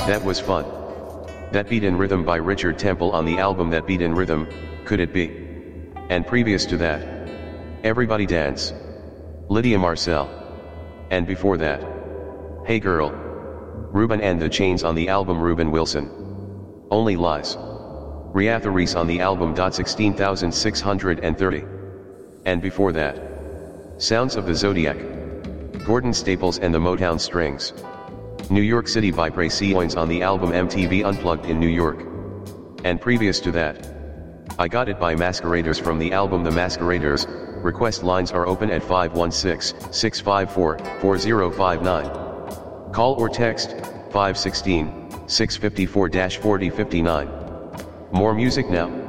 That was fun. That Beat in Rhythm by Richard Temple on the album That Beat in Rhythm, Could It Be? And previous to that, Everybody Dance, Lydia Marcel. And before that, Hey Girl, Ruben and the Chains on the album Ruben Wilson, Only Lies, Riatha Reese on the album 16630. And before that, Sounds of the Zodiac, Gordon Staples and the Motown Strings, New York City by Braceoins on the album MTV Unplugged in New York. And previous to that, I Got It by Masqueraders from the album The Masqueraders. Request lines are open at 516-654-4059. Call or text 516-654-4059. More music now.